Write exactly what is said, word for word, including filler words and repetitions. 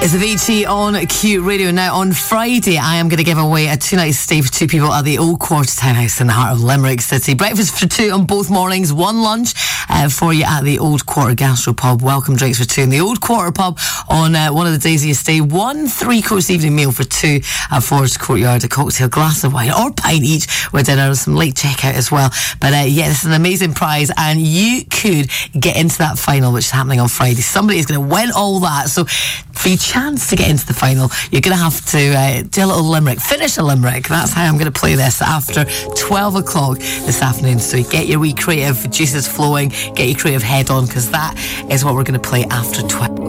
It's Avicii on Q Radio. Now, on Friday, I am going to give away a two-night stay for two people at the Old Quarter Townhouse in the heart of Limerick City. Breakfast for two on both mornings, one lunch uh, for you at the Old Quarter Gastropub. Welcome drinks for two in the Old Quarter Pub on uh, one of the days of your stay. One three-course evening meal for two at Forest Courtyard, a cocktail, glass of wine or pint each with dinner and some late checkout as well. But uh, yeah, this is an amazing prize and you could get into that final, which is happening on Friday. Somebody is going to win all that. So for your chance to get into the final, you're going to have to uh, do a little limerick, finish a limerick. That's how I'm going to play this after twelve o'clock this afternoon. So get your wee creative juices flowing, get your creative head on, because that is what we're going to play after twelve.